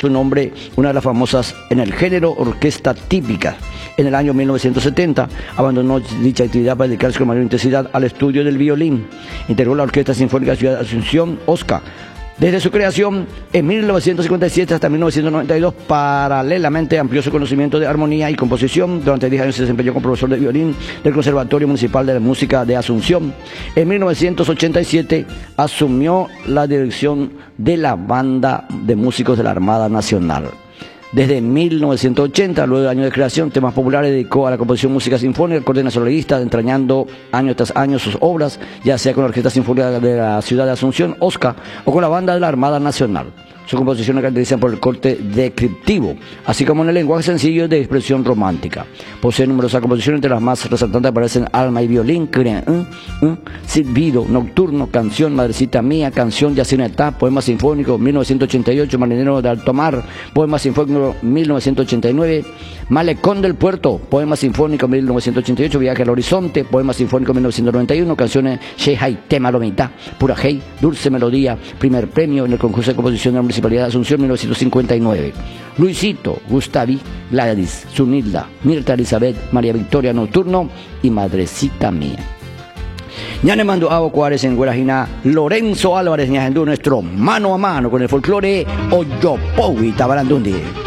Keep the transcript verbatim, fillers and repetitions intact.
su nombre una de las famosas en el género orquesta típica. En el año mil novecientos setenta abandonó dicha actividad para dedicarse con mayor intensidad al estudio del violín. Integró la Orquesta Sinfónica Ciudad de Asunción, OSCA. Desde su creación en mil novecientos cincuenta y siete hasta mil novecientos noventa y dos, paralelamente amplió su conocimiento de armonía y composición. Durante diez años se desempeñó como profesor de violín del Conservatorio Municipal de la Música de Asunción. En mil novecientos ochenta y siete asumió la dirección de la Banda de Músicos de la Armada Nacional. Desde mil novecientos ochenta, luego de años de creación, temas populares, dedicó a la composición música sinfónica, corte nacionalista, entrañando año tras año sus obras, ya sea con la Orquesta Sinfónica de la Ciudad de Asunción, OSCA, o con la Banda de la Armada Nacional. Sus composiciones se caracterizan por el corte descriptivo, así como en el lenguaje sencillo de expresión romántica. Posee numerosas composiciones, entre las más resaltantes aparecen Alma y Violín, Creen, ¿eh? ¿eh? Silbido, Nocturno, Canción, Madrecita Mía, Canción de Etapa, Poema Sinfónico, mil novecientos ochenta y ocho, Marinero de Alto Mar, Poema Sinfónico, mil novecientos ochenta y nueve, Malecón del Puerto, Poema Sinfónico, mil novecientos ochenta y ocho, Viaje al Horizonte, Poema Sinfónico, mil novecientos noventa y uno, Canciones Shehai, Tema Lomita, Pura Hey, Dulce Melodía, Primer Premio en el concurso de composición de la Municipalidad de Asunción, mil novecientos cincuenta y nueve. Luisito, Gustavi, Gladys, Zunilda, Mirta Elizabeth, María Victoria, Nocturno y Madrecita Mía. Ñane mando Avo Cuárez en Guarajina, Lorenzo Álvarez Ñajendú, nuestro mano a mano con el folclore Oyopowi Tabarandundi.